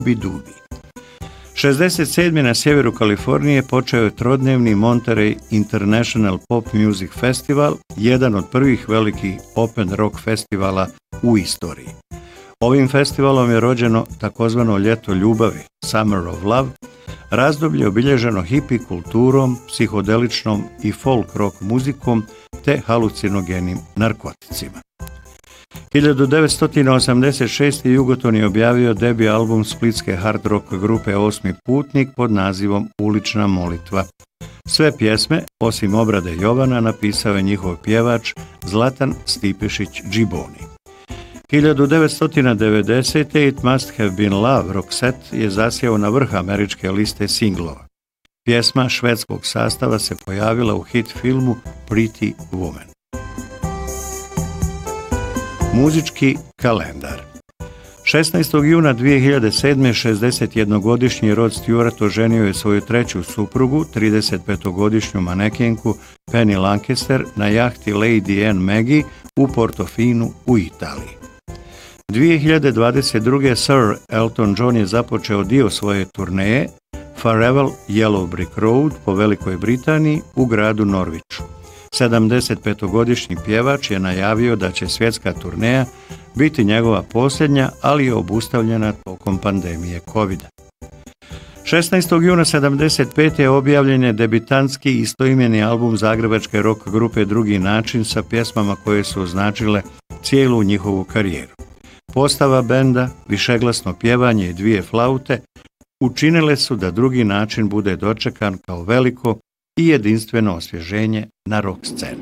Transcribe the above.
Dubi. 67. na sjeveru Kalifornije počeo je trodnevni Monterey International Pop Music Festival, jedan od prvih velikih open rock festivala u istoriji. Ovim festivalom je rođeno takozvano ljeto ljubavi, Summer of Love, razdoblje obilježeno hipi kulturom, psihodeličnom i folk rock muzikom te halucinogenim narkoticima. 1986. Jugoton je objavio debi album splitske hard rock grupe Osmi putnik pod nazivom Ulična molitva. Sve pjesme, osim obrade Jovana, napisao je njihov pjevač Zlatan Stipešić Džiboni. 1990. It Must Have Been Love Roxette je zasjeo na vrh američke liste singlova. Pjesma švedskog sastava se pojavila u hit filmu Pretty Woman. Muzički kalendar. 16. juna 2007. 61-godišnji Rod Stewart oženio je svoju treću suprugu, 35-godišnju manekenku Penny Lancaster, na jahti Lady Anne Maggie u Portofinu u Italiji. 2022. Sir Elton John je započeo dio svoje turneje Farewell Yellow Brick Road po Velikoj Britaniji u gradu Norwichu. 75-godišnji pjevač je najavio da će svjetska turneja biti njegova posljednja, ali je obustavljena tokom pandemije COVID-a. 16. juna 75. objavljen je debitantski istoimeni album zagrebačke rock grupe Drugi način sa pjesmama koje su označile cijelu njihovu karijeru. Postava benda, višeglasno pjevanje i dvije flaute učinile su da Drugi način bude dočekan kao veliko i jedinstveno osvježenje na rock sceni.